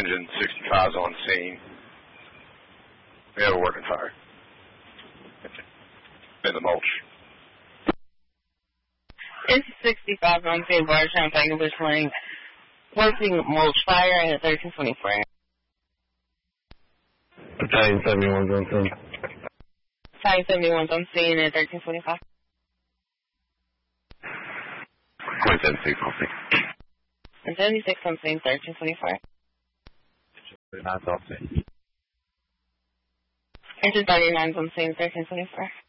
engine, 65's on scene. We have a working fire. In the mulch. It's 65 on scene, Barge on Bush Lane. Working mulch fire at 1324. Battalion 71's on scene. Battalion 71's on scene at 1325. 76 on scene. And 76 on scene, 1324. 39's on scene. Engine 39's on scene, 1324.